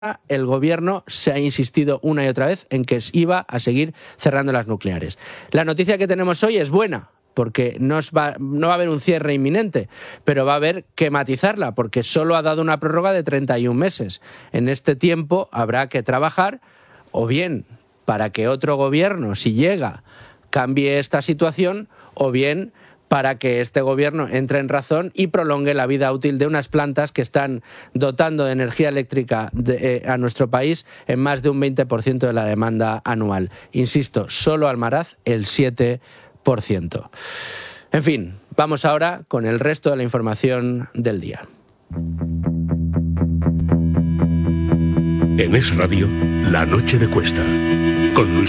el gobierno se ha insistido una y otra vez en que iba a seguir cerrando las nucleares. La noticia que tenemos hoy es buena, porque no va a haber un cierre inminente, pero va a haber que matizarla, porque solo ha dado una prórroga de 31 meses. En este tiempo habrá que trabajar, o bien para que otro gobierno, si llega, cambie esta situación, o bien para que este gobierno entre en razón y prolongue la vida útil de unas plantas que están dotando de energía eléctrica a nuestro país en más de un 20% de la demanda anual. Insisto, solo Almaraz el 7%. En fin, vamos ahora con el resto de la información del día. En Es Radio, La Noche de Cuesta, con Luis